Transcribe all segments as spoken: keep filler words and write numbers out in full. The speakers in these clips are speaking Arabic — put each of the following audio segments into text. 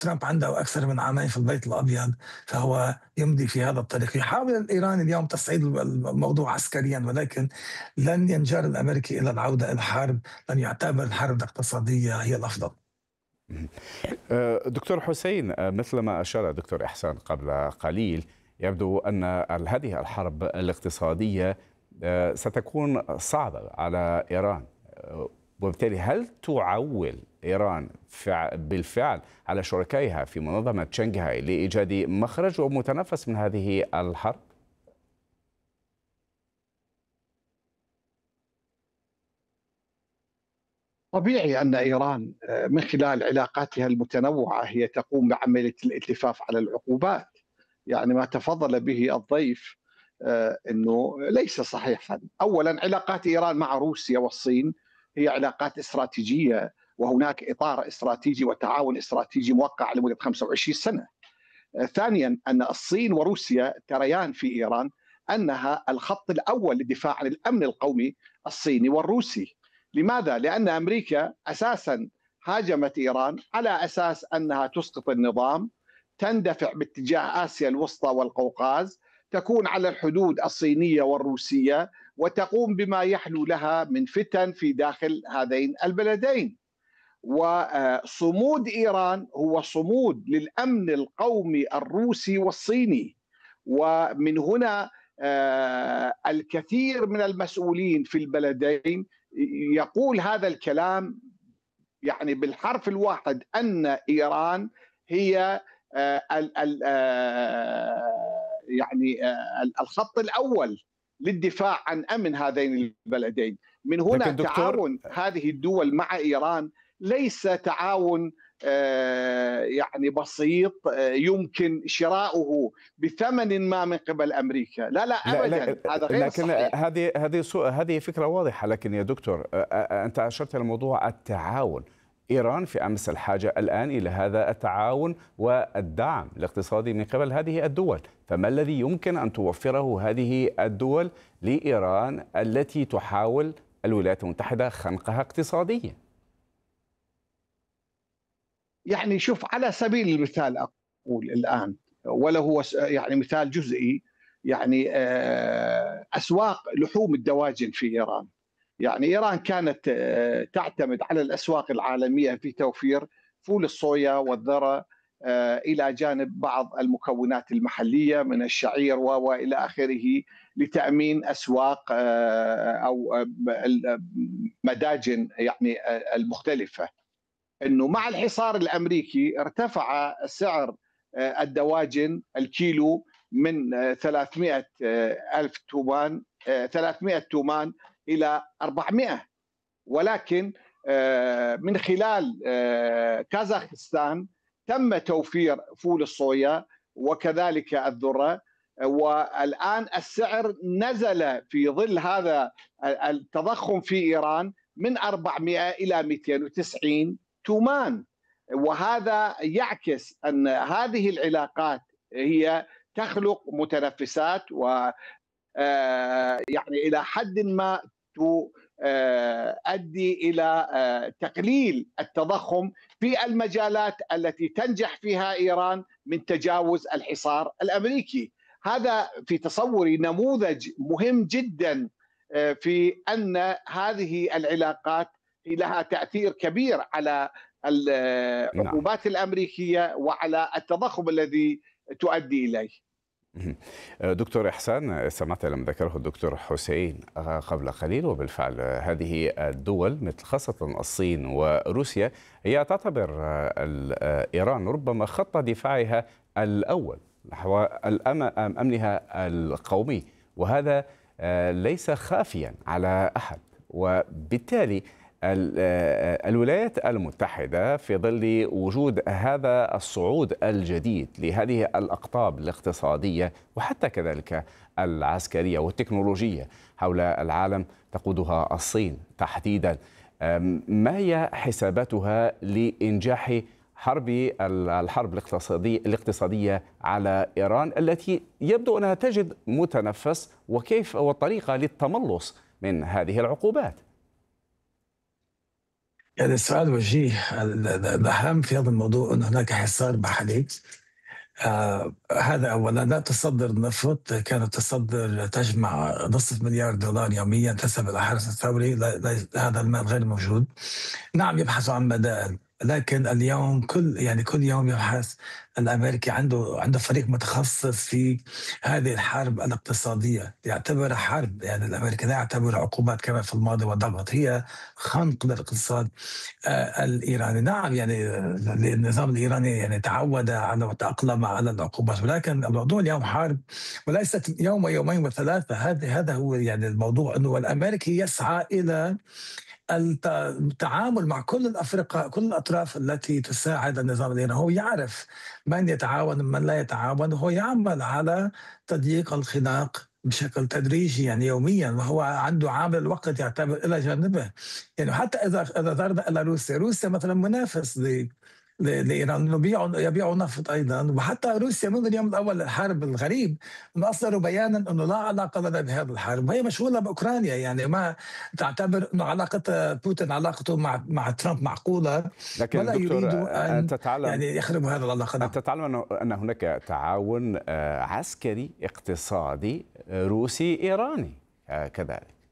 ترامب عنده أكثر من عامين في البيت الأبيض، فهو يمضي في هذا الطريق. يحاول إيران اليوم تصعيد الموضوع عسكريا، ولكن لن ينجر الأمريكي إلى العودة إلى الحرب، لن يعتبر الحرب الاقتصادية هي الأفضل. أه، دكتور حسين، أه، مثل ما أشار الدكتور إحسان قبل قليل، يبدو أن ال- هذه الحرب الاقتصادية أه، ستكون صعبة على إيران، أه، وبالتالي هل تعول إيران فع- بالفعل على شركائها في منظمة شنغهاي لإيجاد مخرج ومتنفس من هذه الحرب؟ طبيعي أن إيران آه، من خلال علاقاتها المتنوعة هي تقوم بعملية الالتفاف على العقوبات. يعني ما تفضل به الضيف آه، أنه ليس صحيحا. أولا، علاقات إيران مع روسيا والصين هي علاقات استراتيجية، وهناك إطار استراتيجي وتعاون استراتيجي موقع لمدة خمسة وعشرين سنة. آه، ثانيا، أن الصين وروسيا تريان في إيران أنها الخط الأول للدفاع عن الأمن القومي الصيني والروسي. لماذا؟ لأن أمريكا أساسا هاجمت إيران على أساس أنها تسقط النظام، تندفع باتجاه آسيا الوسطى والقوقاز، تكون على الحدود الصينية والروسية، وتقوم بما يحلو لها من فتن في داخل هذين البلدين. وصمود إيران هو صمود للأمن القومي الروسي والصيني. ومن هنا آه، الكثير من المسؤولين في البلدين يقول هذا الكلام، يعني بالحرف الواحد، أن إيران هي آه، ال ال آه، يعني آه، الخط الأول للدفاع عن أمن هذين البلدين. من هنا لكن دكتور، تعاون هذه الدول مع إيران ليس تعاون آه، يعني بسيط آه، يمكن شراؤه بثمن ما من قبل أمريكا. لا لا لا أبدا، لا هذا غير لكن صحيح. هذه هذه سو- هذه فكرة واضحة. لكن يا دكتور، أ- أ- أنت أشرت إلى موضوع التعاون. إيران في أمس الحاجة الآن إلى هذا التعاون والدعم الاقتصادي من قبل هذه الدول، فما الذي يمكن أن توفره هذه الدول لإيران التي تحاول الولايات المتحدة خنقها اقتصاديا؟ يعني شوف، على سبيل المثال أقول الآن، ولا هو س- يعني مثال جزئي، يعني آه، أسواق لحوم الدواجن في إيران. يعني إيران كانت آه، تعتمد على الأسواق العالمية في توفير فول الصويا والذرة، آه، إلى جانب بعض المكونات المحلية من الشعير و- وإلى آخره، لتأمين أسواق آه، أو آه، المداجن يعني آه، المختلفة. انه مع الحصار الامريكي ارتفع سعر آه، الدواجن الكيلو من آه، ثلاثمئة الف تومان آه، ثلاثمئة تومان الى أربعمئة. ولكن آه، من خلال آه، كازاخستان تم توفير فول الصويا وكذلك الذره، والان السعر نزل في ظل هذا التضخم في ايران من أربعمئة الى مئتين وتسعين تومان. وهذا يعكس ان هذه العلاقات هي تخلق متنفسات، و آه، يعني الى حد ما تؤدي الى آه، تقليل التضخم في المجالات التي تنجح فيها ايران من تجاوز الحصار الامريكي. هذا في تصوري نموذج مهم جدا آه، في ان هذه العلاقات لها تاثير كبير على نعم. العقوبات الامريكيه وعلى التضخم الذي تؤدي اليه. مهم. دكتور إحسان، استمعت لما ذكره الدكتور حسين قبل قليل، وبالفعل هذه الدول مثل خاصة الصين وروسيا هي تعتبر إيران ربما خط دفاعها الأول نحو أمنها القومي، وهذا ليس خافيا على أحد. وبالتالي الولايات المتحدة في ظل وجود هذا الصعود الجديد لهذه الأقطاب الاقتصادية وحتى كذلك العسكرية والتكنولوجية حول العالم تقودها الصين تحديدا، ما هي حساباتها لإنجاح حرب الحرب الاقتصادية الاقتصادية على إيران التي يبدو أنها تجد متنفس، وكيف والطريقة للتملص من هذه العقوبات؟ يعني السؤال وجيه. ال- ال- الأهم في هذا الموضوع أن هناك حصار بحري. آه هذا أولا. لا تصدر النفط، كانت تصدر تجمع نصف مليار دولار يوميا تسبب الحرس الثوري. لا لا هذا المال غير موجود. نعم يبحثوا عن بدائل، لكن اليوم كل يعني كل يوم يبحث الامريكي، عنده عنده فريق متخصص في هذه الحرب الاقتصاديه، يعتبرها حرب. يعني الامريكي لا يعتبر عقوبات كما في الماضي وضغط، هي خنق للاقتصاد آه، الايراني. نعم يعني آه، النظام الايراني يعني تعود على وتاقلم على العقوبات، ولكن الموضوع اليوم حرب وليست يوم ويومين وثلاثه. هذا هذا هو يعني الموضوع، انه الامريكي يسعى الى الت- التعامل مع كل الافرقاء، كل الاطراف التي تساعد النظام الايراني. هو يعرف من يتعاون ومن لا يتعاون، وهو يعمل على تضييق الخناق بشكل تدريجي يعني يوميا، وهو عنده عامل الوقت يعتبر الى جانبه. يعني حتى اذا اذا ذهبنا الى روسيا، روسيا مثلا منافس ل ل- لايران، يبيعوا يبيعوا نفط ايضا. وحتى روسيا منذ اليوم الاول للحرب، الغريب انه اصدروا بيانا انه لا علاقه لنا بهذه الحرب، وهي مشغوله باوكرانيا. يعني ما تعتبر انه علاقه بوتين علاقته مع مع ترامب معقوله، لكن ولا دكتور، يريدوا ان أنت تعلم يعني يخربوا هذه العلاقه. نعم. أنت تعلم أنه أن هناك تعاون آه، عسكري اقتصادي آه، روسي إيراني آه، كذلك.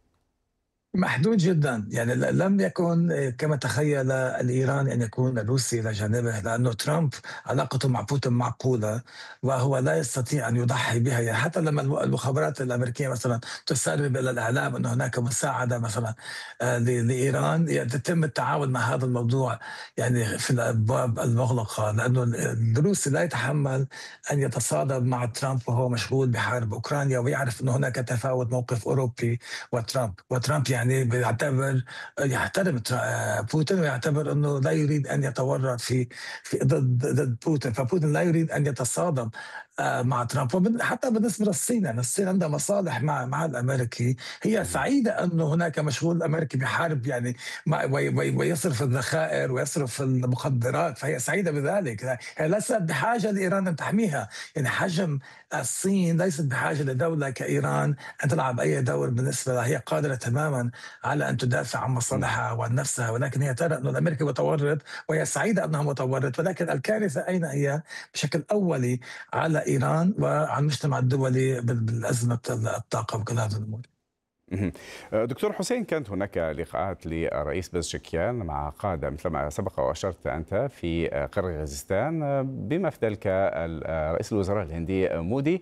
محدود جدا. يعني ل- لم يكن كما تخيل الإيران أن يكون الروسي إلى جانبه، لأنه ترامب علاقته مع بوتين معقولة، وهو لا يستطيع أن يضحي بها. يعني حتى لما الم- المخابرات الأمريكية مثلا تسرب إلى الإعلام أن هناك مساعدة مثلا آه، ل- لإيران، يتم التعامل مع هذا الموضوع يعني في الأبواب المغلقة، لأنه ال- الروسي لا يتحمل أن يتصادم مع ترامب وهو مشغول بحرب أوكرانيا، ويعرف أن هناك تفاوت موقف أوروبي وترامب. وترامب يعني بيعتبر يحترم ترا- بوتين، ويعتبر انه لا يريد ان يتورط في في ضد ضد بوتين. فبوتين لا يريد ان يتصادم آه، مع ترامب. وبن- حتى بالنسبه للصين، يعني الصين عندها مصالح مع مع الامريكي. هي سعيده انه هناك مشغول امريكي بحرب يعني مع- وي- وي- ويصرف الذخائر ويصرف المخدرات، فهي سعيده بذلك. هي ليست بحاجه لايران ان تحميها. يعني حجم الصين ليست بحاجه لدوله كايران أن تلعب أي دور بالنسبة لها. هي قادرة تماما على أن تدافع عن مصالحها وعن نفسها، ولكن هي ترى أن الأمريكي متورط، وهي سعيدة أنها متورط. ولكن الكارثة أين هي؟ بشكل أولي على إيران وعلى المجتمع الدولي بال- بالأزمة الطاقة وكل هذه الأمور. مهم. دكتور حسين، كانت هناك لقاءات للرئيس بزشكيان مع قادة مثل ما سبق وأشرت أنت في قرغيزستان، بما في ذلك رئيس الوزراء الهندي مودي،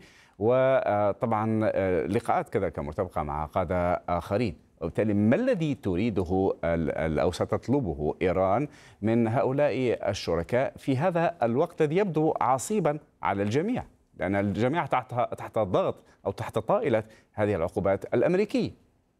وطبعا لقاءات كذلك مرتبطة مع قادة آخرين. وبالتالي ما الذي تريده ال- أو ستطلبه إيران من هؤلاء الشركاء في هذا الوقت الذي يبدو عصيبا على الجميع، لأن الجميع تحت تحت ضغط أو تحت طائلة هذه العقوبات الأمريكية؟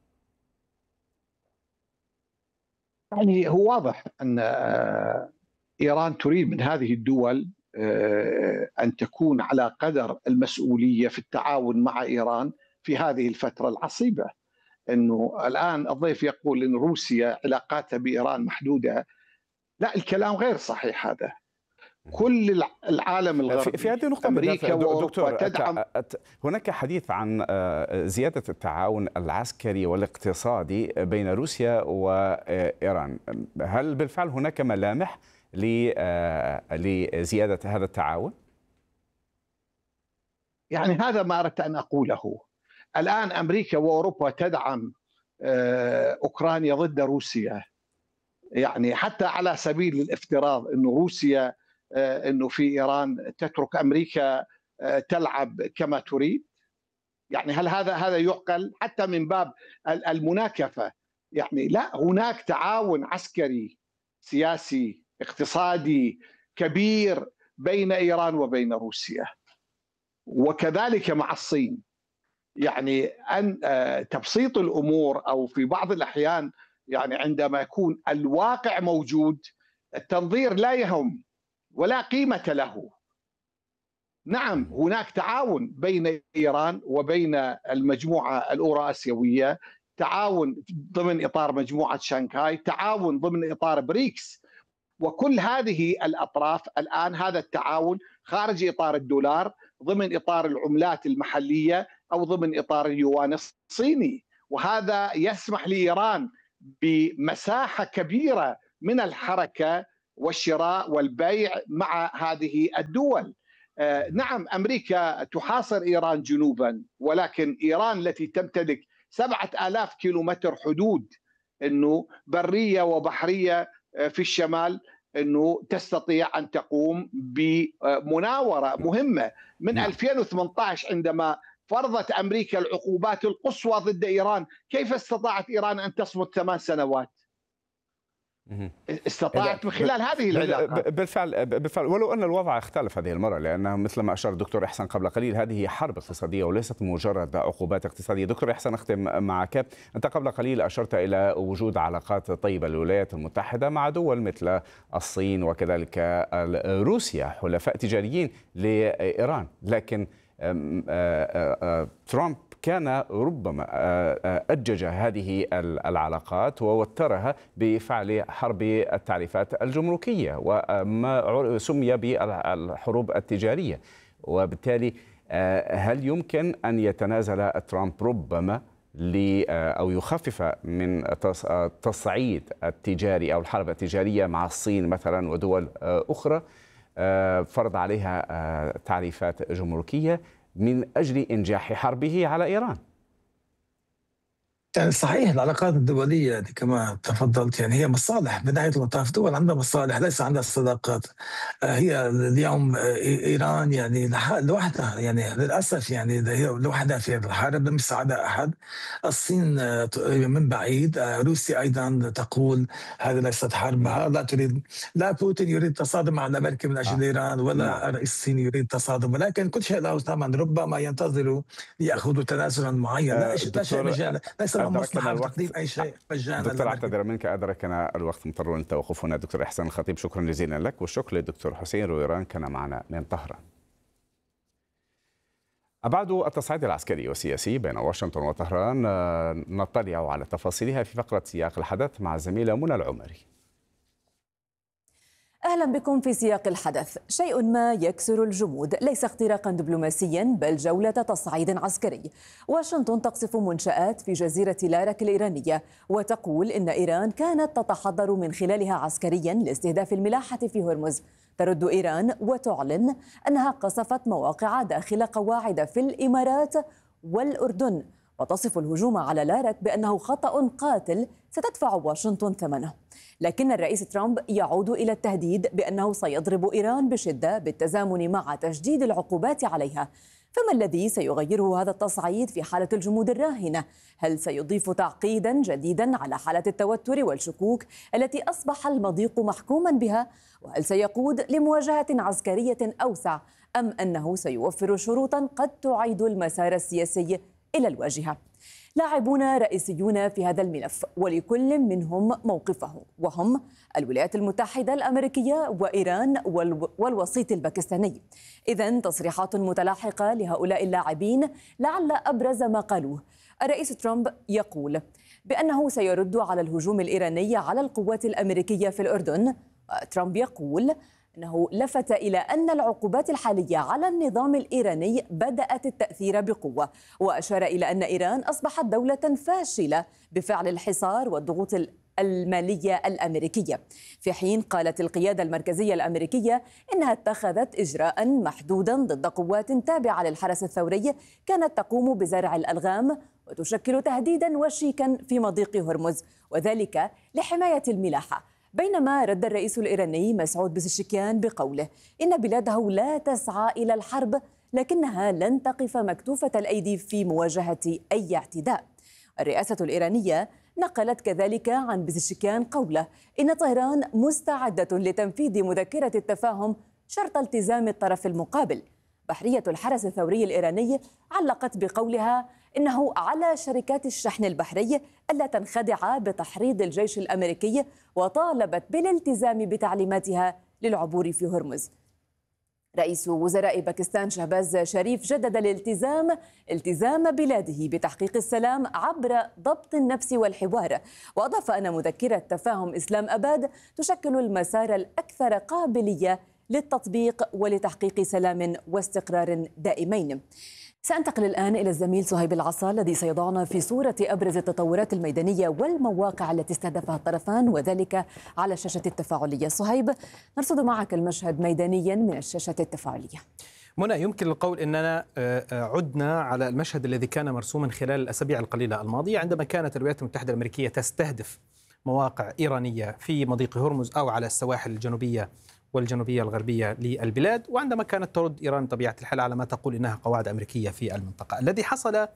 يعني هو واضح أن آه، إيران تريد من هذه الدول آه، أن تكون على قدر المسؤولية في التعاون مع إيران في هذه الفترة العصيبة. أنه الآن الضيف يقول أن روسيا علاقاتها بإيران محدودة. لا، الكلام غير صحيح. هذا كل الع- العالم في في الغربي، هذه النقطة بالذات أمريكا وأوروبا دكتور، تدعم. ك- هناك حديث عن آه، زيادة التعاون العسكري والاقتصادي بين روسيا وإيران. هل بالفعل هناك ملامح ل- آه، لزيادة هذا التعاون؟ يعني هذا ما أردت أن أقوله. الآن أمريكا وأوروبا تدعم آه، أوكرانيا ضد روسيا. يعني حتى على سبيل الافتراض أنه روسيا آه، أنه في إيران تترك أمريكا آه، تلعب كما تريد. يعني هل هذا هذا يعقل حتى من باب ال- المناكفة؟ يعني لا، هناك تعاون عسكري سياسي اقتصادي كبير بين إيران وبين روسيا، وكذلك مع الصين. يعني أن آه، تبسيط الأمور أو في بعض الأحيان يعني عندما يكون الواقع موجود، التنظير لا يهم ولا قيمة له. نعم، هناك تعاون بين إيران وبين المجموعة الأوراسيوية، تعاون ضمن إطار مجموعة شانغهاي، تعاون ضمن إطار بريكس، وكل هذه الأطراف الآن هذا التعاون خارج إطار الدولار، ضمن إطار العملات المحلية أو ضمن إطار اليوان الصيني. وهذا يسمح لإيران بمساحة كبيرة من الحركة والشراء والبيع مع هذه الدول. نعم، أمريكا تحاصر إيران جنوبا، ولكن إيران التي تمتلك سبعة آلاف كيلومتر حدود أنه برية وبحرية في الشمال، أنه تستطيع أن تقوم بمناورة مهمة. من ألفين وثمانية عشر عندما فرضت أمريكا العقوبات القصوى ضد إيران، كيف استطاعت إيران أن تصمد ثمان سنوات؟ استطاعت من خلال هذه العلاقات. بالفعل بالفعل ولو ان الوضع اختلف هذه المره، لانه مثل ما اشار الدكتور احسان قبل قليل هذه حرب اقتصاديه وليست مجرد عقوبات اقتصاديه. دكتور احسان، اختم معك. انت قبل قليل اشرت الى وجود علاقات طيبه للولايات المتحده مع دول مثل الصين وكذلك روسيا، حلفاء تجاريين لايران، لكن ترامب كان ربما أجج هذه العلاقات ووترها بفعل حرب التعريفات الجمركية وما سمي بالحروب التجارية. وبالتالي هل يمكن أن يتنازل ترامب ربما أو يخفف من التصعيد التجاري أو الحرب التجارية مع الصين مثلا ودول أخرى فرض عليها تعريفات جمركية من أجل إنجاح حربه على إيران؟ يعني صحيح العلاقات الدولية كما تفضلت يعني هي مصالح بنهاية المطاف، دول عندها مصالح ليس عندها صداقات. هي اليوم إيران يعني لوحدها يعني للأسف يعني هي لوحدها في الحرب، لم يساعدها أحد. الصين من بعيد، روسيا أيضا تقول هذه ليست حربها، لا تريد، لا بوتين يريد تصادم مع الأمريكي من أجل إيران ولا الرئيس الصيني يريد تصادم، ولكن كل شيء له ثمن. ربما ينتظروا ليأخذوا تنازلا معينا، لا شيء مجانا، ليس مصلحة في تقديم أي شيء مجانا. دكتور، أعتذر منك، أدركنا الوقت، مضطرون للتوقف هنا. دكتور إحسان الخطيب، شكرا جزيلا لك، والشكر للدكتور حسين رويران كان معنا من طهران. أبعد التصعيد العسكري والسياسي بين واشنطن وطهران نطلع على تفاصيلها في فقرة سياق الحدث مع الزميلة منى العمري. أهلا بكم في سياق الحدث. شيء ما يكسر الجمود، ليس اختراقا دبلوماسيا بل جولة تصعيد عسكري. واشنطن تقصف منشآت في جزيرة لارك الإيرانية وتقول إن إيران كانت تتحضر من خلالها عسكريا لاستهداف الملاحة في هرمز. ترد إيران وتعلن أنها قصفت مواقع داخل قواعد في الإمارات والأردن، وتصف الهجوم على لارك بأنه خطأ قاتل ستدفع واشنطن ثمنه. لكن الرئيس ترامب يعود إلى التهديد بأنه سيضرب إيران بشدة بالتزامن مع تجديد العقوبات عليها. فما الذي سيغيره هذا التصعيد في حالة الجمود الراهنة؟ هل سيضيف تعقيدا جديدا على حالة التوتر والشكوك التي أصبح المضيق محكوما بها؟ وهل سيقود لمواجهة عسكرية أوسع، أم أنه سيوفر شروطا قد تعيد المسار السياسي إلى الواجهة؟ لاعبون رئيسيون في هذا الملف، ولكل منهم موقفه، وهم الولايات المتحدة الأمريكية وإيران والوسيط الباكستاني. إذن تصريحات متلاحقة لهؤلاء اللاعبين، لعل أبرز ما قالوه. الرئيس ترامب يقول بأنه سيرد على الهجوم الإيراني على القوات الأمريكية في الأردن. ترامب يقول أنه لفت إلى أن العقوبات الحالية على النظام الإيراني بدأت التأثير بقوة، وأشار إلى أن إيران أصبحت دولة فاشلة بفعل الحصار والضغوط المالية الأمريكية، في حين قالت القيادة المركزية الأمريكية إنها اتخذت إجراء محدودا ضد قوات تابعة للحرس الثوري كانت تقوم بزرع الألغام وتشكل تهديدا وشيكا في مضيق هرمز، وذلك لحماية الملاحة. بينما رد الرئيس الإيراني مسعود بزشكيان بقوله إن بلاده لا تسعى إلى الحرب، لكنها لن تقف مكتوفة الأيدي في مواجهة أي اعتداء. الرئاسة الإيرانية نقلت كذلك عن بزشكيان قوله إن طهران مستعدة لتنفيذ مذكرة التفاهم شرط التزام الطرف المقابل. بحرية الحرس الثوري الإيراني علقت بقولها إنه على شركات الشحن البحري ألا تنخدع بتحريض الجيش الأمريكي، وطالبت بالالتزام بتعليماتها للعبور في هرمز. رئيس وزراء باكستان شهباز شريف جدد الالتزام التزام بلاده بتحقيق السلام عبر ضبط النفس والحوار، وأضاف أن مذكرة تفاهم إسلام أباد تشكل المسار الأكثر قابلية للتطبيق ولتحقيق سلام واستقرار دائمين. سأنتقل الآن إلى الزميل صهيب العصا الذي سيضعنا في صورة أبرز التطورات الميدانية والمواقع التي استهدفها الطرفان، وذلك على الشاشة التفاعلية. صهيب، نرصد معك المشهد ميدانيا من الشاشة التفاعلية. منى، يمكن القول أننا عدنا على المشهد الذي كان مرسوما خلال الأسابيع القليلة الماضية، عندما كانت الولايات المتحدة الأمريكية تستهدف مواقع إيرانية في مضيق هرمز أو على السواحل الجنوبية والجنوبية الغربية للبلاد، وعندما كانت ترد إيران بطبيعة الحال على ما تقول إنها قواعد أمريكية في المنطقة. الذي حصل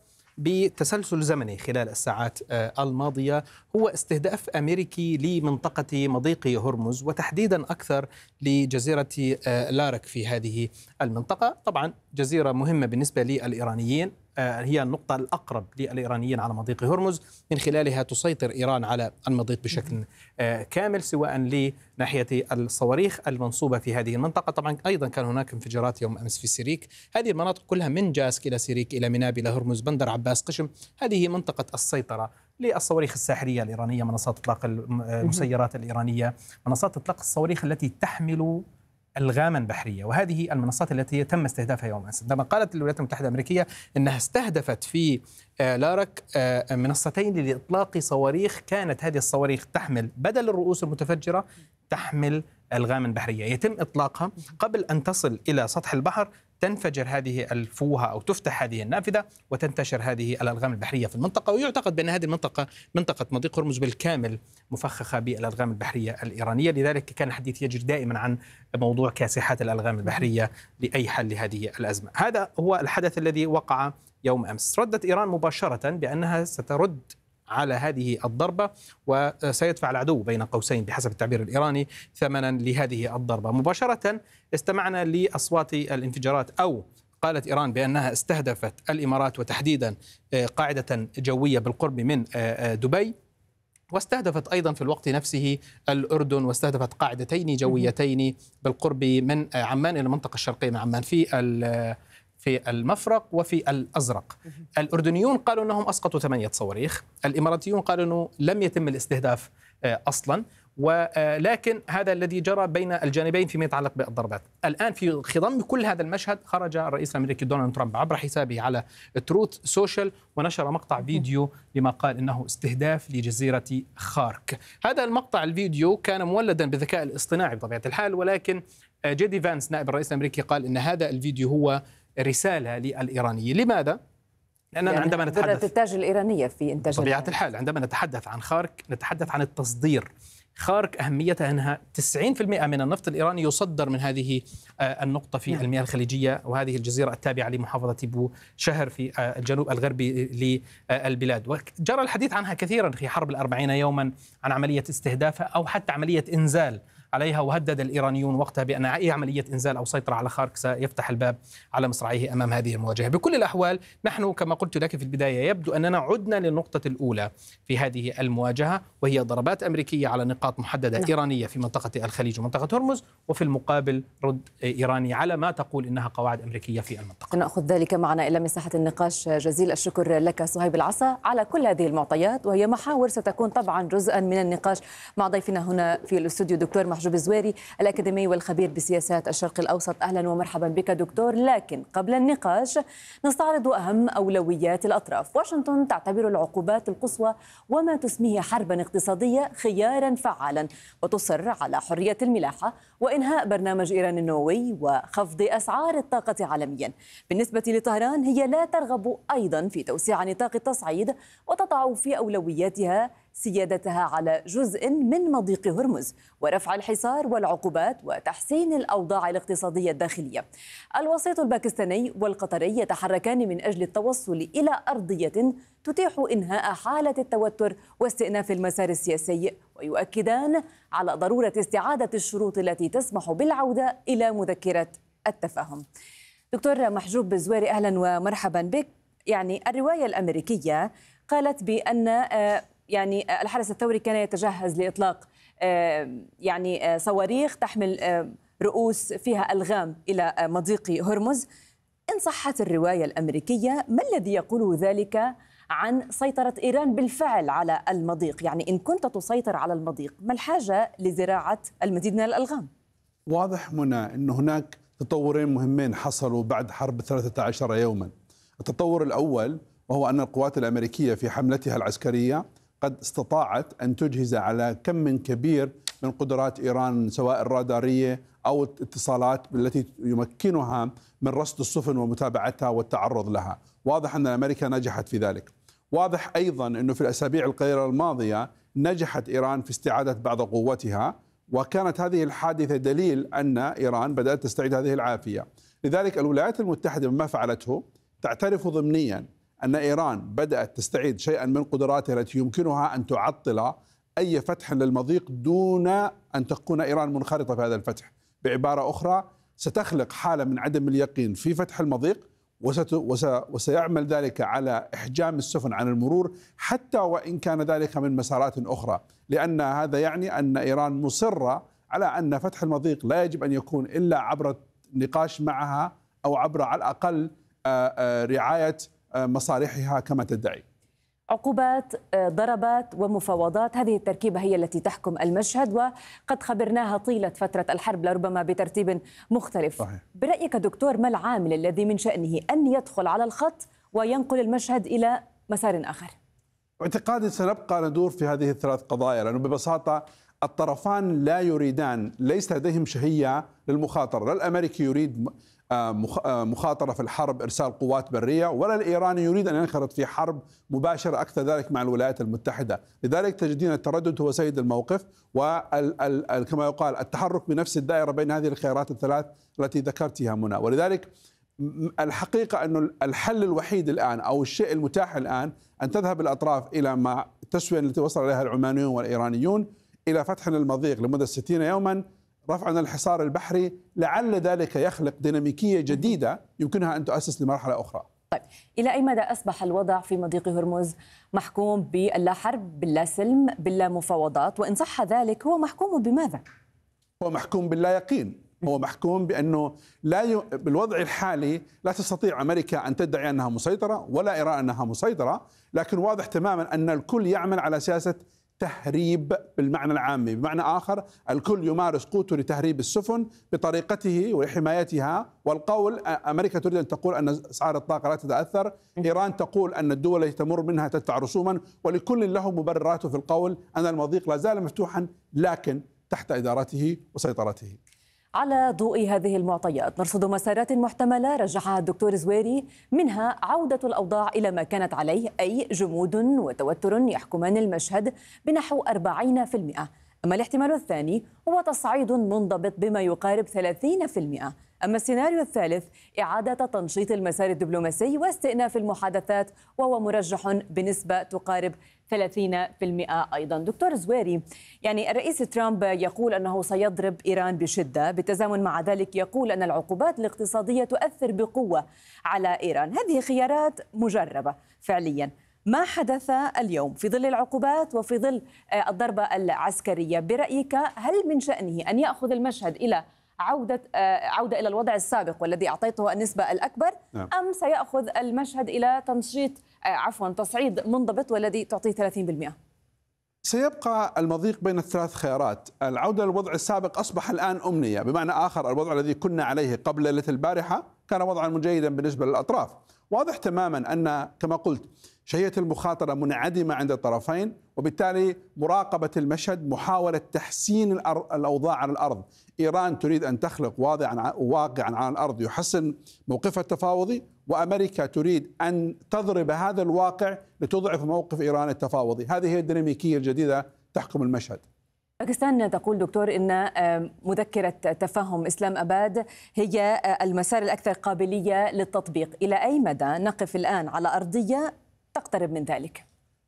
بتسلسل زمني خلال الساعات الماضية هو استهداف أمريكي لمنطقة مضيق هرمز، وتحديدا أكثر لجزيرة لارك في هذه المنطقة. طبعا جزيرة مهمة بالنسبة للإيرانيين، هي النقطة الأقرب للإيرانيين على مضيق هرمز، من خلالها تسيطر إيران على المضيق بشكل كامل، سواء لناحية الصواريخ المنصوبة في هذه المنطقة. طبعا أيضا كان هناك انفجارات يوم أمس في سيريك. هذه المناطق كلها من جاسك إلى سيريك إلى مناب إلى هرمز بندر عباس قشم، هذه منطقة السيطرة للصواريخ الساحرية الإيرانية، منصات إطلاق المسيرات الإيرانية، منصات إطلاق الصواريخ التي تحمل ألغاما بحرية، وهذه المنصات التي تم استهدافها يوم أمس. عندما قالت الولايات المتحدة الأمريكية أنها استهدفت في لارك منصتين لإطلاق صواريخ، كانت هذه الصواريخ تحمل بدل الرؤوس المتفجرة تحمل ألغاما بحرية يتم إطلاقها قبل أن تصل إلى سطح البحر، تنفجر هذه الفوهة أو تفتح هذه النافذة وتنتشر هذه الألغام البحرية في المنطقة. ويعتقد بأن هذه المنطقة منطقة مضيق هرمز بالكامل مفخخة بالألغام البحرية الإيرانية، لذلك كان الحديث يجري دائما عن موضوع كاسحات الألغام البحرية لأي حل لهذه الأزمة. هذا هو الحدث الذي وقع يوم أمس. ردت إيران مباشرة بأنها سترد على هذه الضربة، وسيدفع العدو بين قوسين بحسب التعبير الإيراني ثمنا لهذه الضربة. مباشرة استمعنا لأصوات الانفجارات، أو قالت إيران بأنها استهدفت الإمارات وتحديدا قاعدة جوية بالقرب من دبي، واستهدفت أيضا في الوقت نفسه الأردن، واستهدفت قاعدتين جويتين بالقرب من عمان إلى المنطقة الشرقية من عمان في في المفرق وفي الأزرق. الأردنيون قالوا أنهم أسقطوا ثمانية صواريخ، الإماراتيون قالوا أنه لم يتم الاستهداف أصلا، ولكن هذا الذي جرى بين الجانبين فيما يتعلق بالضربات. الآن في خضم كل هذا المشهد خرج الرئيس الأمريكي دونالد ترامب عبر حسابه على تروث سوشيال ونشر مقطع فيديو لما قال إنه استهداف لجزيرة خارك. هذا المقطع الفيديو كان مولدا بالذكاء الاصطناعي بطبيعة الحال، ولكن جي دي فانس نائب الرئيس الأمريكي قال إن هذا الفيديو هو رسالة للإيرانيين. لماذا؟ لأننا يعني عندما نتحدث الإنتاج الإيرانية في إنتاج طبيعة الحال، عندما نتحدث عن خارك نتحدث عن التصدير. خارك أهميتها أنها تسعين بالمئة من النفط الإيراني يصدر من هذه النقطة في نعم. المياه الخليجية، وهذه الجزيرة التابعة لمحافظة بو شهر في الجنوب الغربي للبلاد، وجرى الحديث عنها كثيرا في حرب الأربعين يوما عن عملية استهدافها أو حتى عملية إنزال عليها، وهدد الإيرانيون وقتها بأن أي عملية إنزال أو سيطرة على خارك سيفتح الباب على مصراعيه أمام هذه المواجهة. بكل الأحوال نحن كما قلت لك في البداية يبدو أننا عدنا للنقطة الأولى في هذه المواجهة، وهي ضربات أمريكية على نقاط محددة نعم. إيرانية في منطقة الخليج ومنطقة هرمز، وفي المقابل رد إيراني على ما تقول إنها قواعد أمريكية في المنطقة. نأخذ ذلك معنا إلى مساحة النقاش. جزيل الشكر لك صهيب العصا على كل هذه المعطيات، وهي محاور ستكون طبعا جزءا من النقاش مع ضيفنا هنا في الاستوديو دكتور محجوب الزويري الأكاديمي والخبير بسياسات الشرق الأوسط. أهلا ومرحبا بك دكتور. لكن قبل النقاش نستعرض أهم أولويات الأطراف. واشنطن تعتبر العقوبات القصوى وما تسميه حربا اقتصادية خيارا فعالا، وتصر على حرية الملاحة وإنهاء برنامج إيران النووي وخفض أسعار الطاقة عالميا. بالنسبة لطهران هي لا ترغب أيضا في توسيع نطاق التصعيد، وتضع في أولوياتها سيادتها على جزء من مضيق هرمز ورفع الحصار والعقوبات وتحسين الأوضاع الاقتصادية الداخلية. الوسيط الباكستاني والقطري يتحركان من أجل التوصل إلى أرضية تتيح إنهاء حالة التوتر واستئناف المسار السياسي، ويؤكدان على ضرورة استعادة الشروط التي تسمح بالعودة إلى مذكرة التفاهم. دكتور محجوب الزويري أهلا ومرحبا بك. يعني الرواية الأمريكية قالت بأن يعني الحرس الثوري كان يتجهز لإطلاق يعني صواريخ تحمل رؤوس فيها ألغام إلى مضيق هرمز. إن صحت الرواية الأمريكية، ما الذي يقوله ذلك عن سيطرة إيران بالفعل على المضيق؟ يعني إن كنت تسيطر على المضيق، ما الحاجة لزراعة المزيد من الألغام؟ واضح منى أن هناك تطورين مهمين حصلوا بعد حرب ثلاثة عشر يوما. التطور الأول وهو أن القوات الأمريكية في حملتها العسكرية قد استطاعت أن تجهز على كم كبير من قدرات إيران سواء الرادارية أو الاتصالات التي يمكنها من رصد السفن ومتابعتها والتعرض لها. واضح أن أمريكا نجحت في ذلك. واضح أيضا أنه في الأسابيع القليلة الماضية نجحت إيران في استعادة بعض قوتها، وكانت هذه الحادثة دليل أن إيران بدأت تستعيد هذه العافية. لذلك الولايات المتحدة بما فعلته تعترف ضمنيا أن إيران بدأت تستعيد شيئا من قدراتها التي يمكنها أن تعطل أي فتح للمضيق دون أن تكون إيران منخرطة في هذا الفتح. بعبارة أخرى ستخلق حالة من عدم اليقين في فتح المضيق، وسيعمل ذلك على إحجام السفن عن المرور حتى وإن كان ذلك من مسارات أخرى، لأن هذا يعني أن إيران مصرة على أن فتح المضيق لا يجب أن يكون إلا عبر نقاش معها أو عبر على الأقل رعاية مصالحها كما تدعي. عقوبات، ضربات ومفاوضات، هذه التركيبة هي التي تحكم المشهد، وقد خبرناها طيلة فترة الحرب لربما بترتيب مختلف. صحيح. برأيك دكتور، ما العامل الذي من شأنه أن يدخل على الخط وينقل المشهد إلى مسار آخر؟ اعتقادي سنبقى ندور في هذه الثلاث قضايا، لأنه ببساطة الطرفان لا يريدان، ليس لديهم شهية للمخاطرة. لا الأمريكي يريد مخاطرة في الحرب إرسال قوات برية، ولا الإيراني يريد أن ينخرط في حرب مباشرة أكثر ذلك مع الولايات المتحدة. لذلك تجدين التردد هو سيد الموقف، وكما يقال التحرك بنفس الدائرة بين هذه الخيارات الثلاث التي ذكرتها منى. ولذلك الحقيقة أن الحل الوحيد الآن أو الشيء المتاح الآن أن تذهب الأطراف إلى مع التسوية التي وصل إليها العمانيون والإيرانيون إلى فتح المضيق لمدة ستين يوما، رفع عن الحصار البحري، لعل ذلك يخلق ديناميكية جديدة يمكنها أن تؤسس لمرحلة أخرى. طيب، إلى أي مدى أصبح الوضع في مضيق هرمز محكوم باللا حرب، باللا سلم، باللا مفاوضات؟ وإن صح ذلك هو محكوم بماذا؟ هو محكوم باللا يقين. هو محكوم بأنه لا ي... بالوضع الحالي لا تستطيع أمريكا أن تدعي أنها مسيطرة ولا إيران أنها مسيطرة، لكن واضح تماما أن الكل يعمل على سياسة تهريب بالمعنى العامي. بمعنى آخر الكل يمارس قوته لتهريب السفن بطريقته وحمايتها، والقول أمريكا تريد أن تقول أن أسعار الطاقة لا تتأثر، إيران تقول أن الدول التي تمر منها تدفع رسوما، ولكل له مبرراته في القول أن المضيق لا زال مفتوحا لكن تحت إدارته وسيطرته. على ضوء هذه المعطيات نرصد مسارات محتملة رجحها الدكتور زويري، منها عودة الأوضاع إلى ما كانت عليه، أي جمود وتوتر يحكمان المشهد بنحو أربعين بالمئة. أما الاحتمال الثاني هو تصعيد منضبط بما يقارب ثلاثين بالمئة. أما السيناريو الثالث إعادة تنشيط المسار الدبلوماسي واستئناف المحادثات، وهو مرجح بنسبة تقارب ثلاثين بالمئة أيضا. دكتور زويري، يعني الرئيس ترامب يقول أنه سيضرب إيران بشدة، بالتزامن مع ذلك يقول أن العقوبات الاقتصادية تؤثر بقوة على إيران. هذه خيارات مجربة فعليا. ما حدث اليوم في ظل العقوبات وفي ظل الضربة العسكرية، برأيك هل من شأنه أن يأخذ المشهد إلى عودة عودة إلى الوضع السابق والذي أعطيته النسبة الأكبر، نعم. أم سيأخذ المشهد إلى تنشيط عفوا تصعيد منضبط والذي تعطيه ثلاثين بالمئة؟ سيبقى المضيق بين الثلاث خيارات. العودة للوضع السابق أصبح الآن أمنية، بمعنى آخر الوضع الذي كنا عليه قبل ليلة البارحة كان وضعا مجيدا بالنسبة للأطراف. واضح تماما أن كما قلت شهية المخاطرة منعدمة عند الطرفين، وبالتالي مراقبة المشهد، محاولة تحسين الأوضاع على الأرض. إيران تريد أن تخلق واقعا واقعا على الأرض يحسن موقفها التفاوضي، وأمريكا تريد أن تضرب هذا الواقع لتضعف موقف إيران التفاوضي. هذه هي الديناميكية الجديدة تحكم المشهد. باكستان تقول دكتور إن مذكرة تفهم إسلام أباد هي المسار الأكثر قابلية للتطبيق. إلى أي مدى نقف الآن على أرضية تقترب من ذلك؟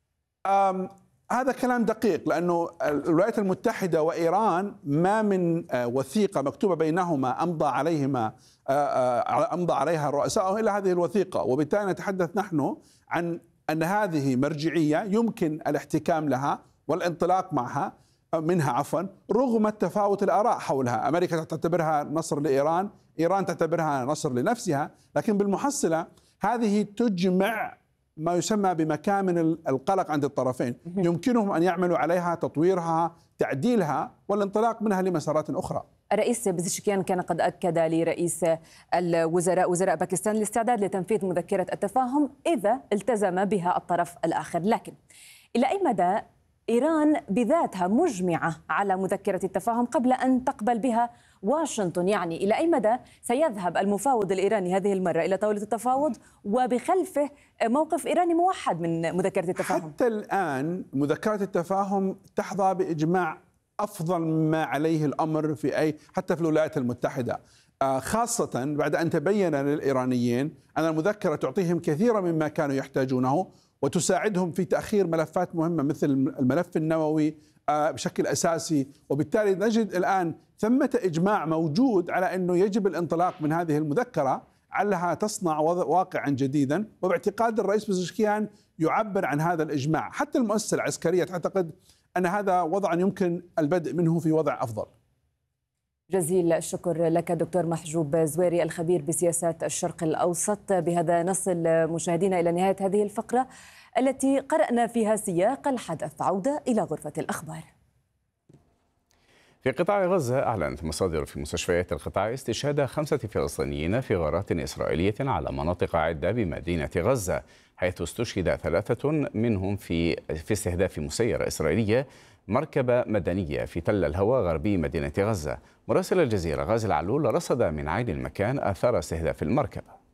هذا كلام دقيق، لأنه الولايات المتحدة وإيران ما من وثيقة مكتوبة بينهما أمضى عليهما أمضى عليها رؤسائهم إلا هذه الوثيقة، وبالتالي نتحدث نحن عن أن هذه مرجعية يمكن الاحتكام لها والانطلاق معها منها عفوا رغم التفاوت الآراء حولها. أمريكا تعتبرها نصر لإيران، إيران تعتبرها نصر لنفسها، لكن بالمحصلة هذه تجمع ما يسمى بمكامن القلق عند الطرفين، يمكنهم أن يعملوا عليها، تطويرها، تعديلها، والانطلاق منها لمسارات أخرى. الرئيس بزشكيان كان قد أكد لرئيس الوزراء وزراء باكستان الاستعداد لتنفيذ مذكرة التفاهم إذا التزم بها الطرف الآخر. لكن إلى أي مدى إيران بذاتها مجمعة على مذكرة التفاهم قبل أن تقبل بها واشنطن؟ يعني إلى أي مدى سيذهب المفاوض الإيراني هذه المرة إلى طاولة التفاوض وبخلفه موقف إيراني موحد من مذكرة التفاهم؟ حتى الآن مذكرة التفاهم تحظى بإجماع أفضل مما عليه الأمر في أي حتى في الولايات المتحدة، خاصة بعد أن تبين للإيرانيين أن المذكرة تعطيهم كثيرا مما كانوا يحتاجونه وتساعدهم في تأخير ملفات مهمة مثل الملف النووي بشكل أساسي. وبالتالي نجد الآن ثمة إجماع موجود على أنه يجب الانطلاق من هذه المذكرة علها تصنع واقعا جديدا، وباعتقاد الرئيس بزشكيان يعبر عن هذا الإجماع. حتى المؤسسة العسكرية تعتقد أن هذا وضع يمكن البدء منه في وضع أفضل. جزيل الشكر لك دكتور محجوب زويري الخبير بسياسات الشرق الأوسط. بهذا نصل مشاهدينا إلى نهاية هذه الفقرة التي قرأنا فيها سياق الحدث. عودة إلى غرفة الأخبار. في قطاع غزة أعلنت مصادر في مستشفيات القطاع استشهاد خمسة فلسطينيين في غارات إسرائيلية على مناطق عدة بمدينة غزة، حيث استشهد ثلاثة منهم في في استهداف مسيرة إسرائيلية مركبة مدنية في تل الهوى غربي مدينة غزة. مراسل الجزيرة غازي العلول رصد من عين المكان آثار استهداف المركبة.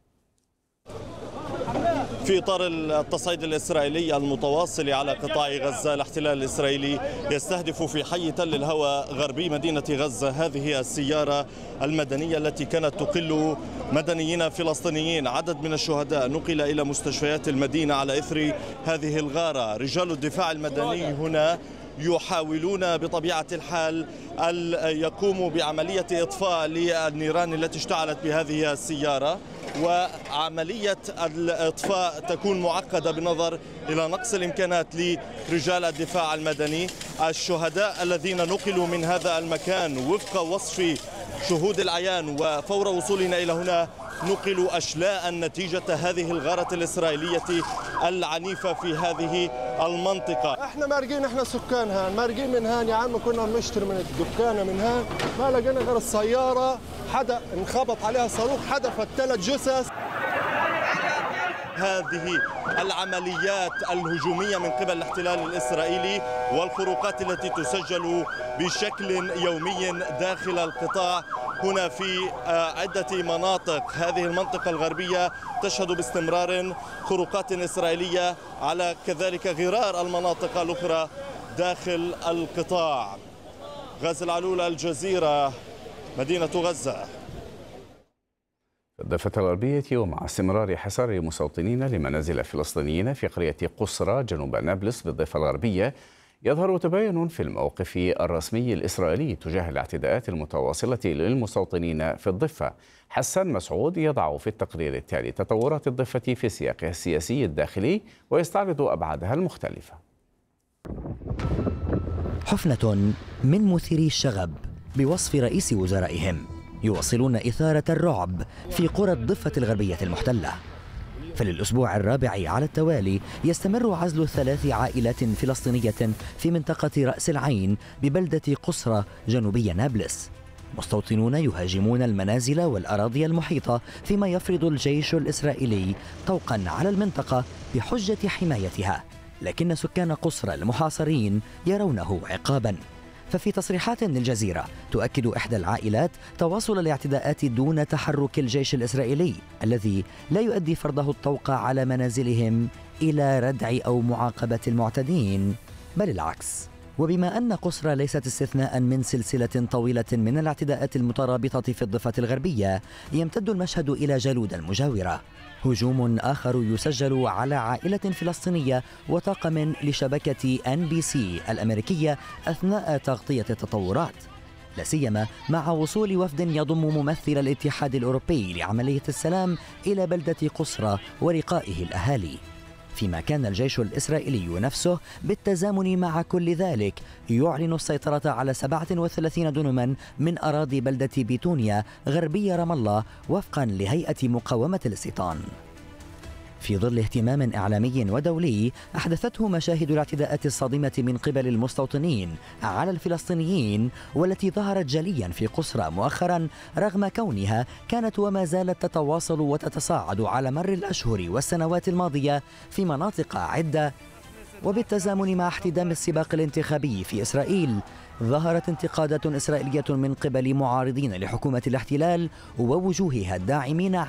في إطار التصعيد الإسرائيلي المتواصل على قطاع غزة، الاحتلال الإسرائيلي يستهدف في حي تل الهوى غربي مدينة غزة هذه السيارة المدنية التي كانت تقل مدنيين فلسطينيين. عدد من الشهداء نقل إلى مستشفيات المدينة على إثر هذه الغارة. رجال الدفاع المدني هنا يحاولون بطبيعة الحال أن يقوموا بعملية إطفاء للنيران التي اشتعلت بهذه السيارة، وعملية الإطفاء تكون معقدة بالنظر إلى نقص الإمكانات لرجال الدفاع المدني. الشهداء الذين نقلوا من هذا المكان وفق وصف شهود العيان وفور وصولنا إلى هنا نقلوا أشلاء نتيجة هذه الغارة الإسرائيلية العنيفة في هذه المنطقة. احنا مارقين، احنا سكان هان مارقين من هان يا عم، كنا بنشتري من الدكانة من هان، ما لقينا غير السيارة حدا انخبط عليها صاروخ حدفت ثلاث جثث. هذه العمليات الهجومية من قبل الاحتلال الإسرائيلي والخروقات التي تسجل بشكل يومي داخل القطاع هنا في عدة مناطق. هذه المنطقة الغربية تشهد باستمرار خروقات إسرائيلية على كذلك غرار المناطق الأخرى داخل القطاع. غازي العلول، الجزيرة، مدينة غزة. في الضفة الغربية، ومع استمرار حصار المستوطنين لمنازل فلسطينيين في قرية قصرى جنوب نابلس بالضفة الغربية، يظهر تباين في الموقف الرسمي الإسرائيلي تجاه الاعتداءات المتواصلة للمستوطنين في الضفة. حسان مسعود يضع في التقرير التالي تطورات الضفة في سياقها السياسي الداخلي ويستعرض أبعادها المختلفة. حفنة من مثيري الشغب بوصف رئيس وزرائهم يواصلون إثارة الرعب في قرى الضفة الغربية المحتلة. فللأسبوع الرابع على التوالي يستمر عزل ثلاث عائلات فلسطينية في منطقة رأس العين ببلدة قصرى جنوبي نابلس. مستوطنون يهاجمون المنازل والأراضي المحيطة، فيما يفرض الجيش الإسرائيلي طوقا على المنطقة بحجة حمايتها، لكن سكان قصرى المحاصرين يرونه عقابا. ففي تصريحات للجزيرة تؤكد إحدى العائلات تواصل الاعتداءات دون تحرك الجيش الإسرائيلي الذي لا يؤدي فرضه الطوق على منازلهم إلى ردع أو معاقبة المعتدين، بل العكس. وبما أن قصرى ليست استثناء من سلسلة طويلة من الاعتداءات المترابطة في الضفة الغربية، يمتد المشهد إلى جالود المجاورة. هجوم آخر يسجل على عائلة فلسطينية وطاقم لشبكة إن بي سي الأمريكية أثناء تغطية التطورات، لا سيما مع وصول وفد يضم ممثل الاتحاد الأوروبي لعملية السلام إلى بلدة قصرى ولقائه الأهالي. فيما كان الجيش الإسرائيلي نفسه بالتزامن مع كل ذلك يعلن السيطرة على سبعة وثلاثين دنما من أراضي بلدة بيتونيا غربي رام الله وفقا لهيئة مقاومة الاستيطان. في ظل اهتمام إعلامي ودولي أحدثته مشاهد الاعتداءات الصادمة من قبل المستوطنين على الفلسطينيين، والتي ظهرت جليا في قسرى مؤخرا رغم كونها كانت وما زالت تتواصل وتتصاعد على مر الأشهر والسنوات الماضية في مناطق عدة. وبالتزامن مع احتدام السباق الانتخابي في إسرائيل، ظهرت انتقادات إسرائيلية من قبل معارضين لحكومة الاحتلال ووجوهها الداعمين